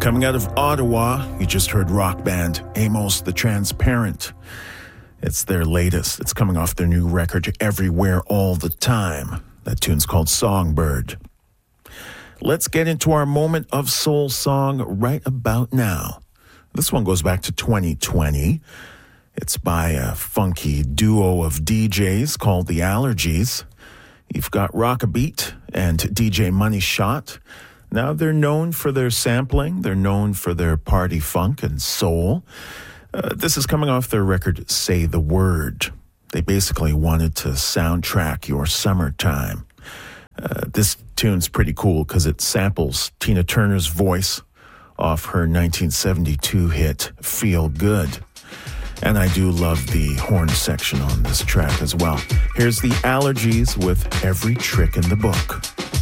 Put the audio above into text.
Coming out of Ottawa, you just heard rock band Amos the Transparent. It's their latest. It's coming off their new record, Everywhere All the Time. That tune's called Songbird. Let's get into our moment of soul song right about now. This one goes back to 2020. It's by a funky duo of DJs called The Allergies. You've got Rockabeat and DJ Money Shot. Now, they're known for their sampling. They're known for their party funk and soul. This is coming off their record, Say the Word. They basically wanted to soundtrack your summertime. This tune's pretty cool because it samples Tina Turner's voice off her 1972 hit, Feel Good. And I do love the horn section on this track as well. Here's The Allergies with Every Trick in the Book.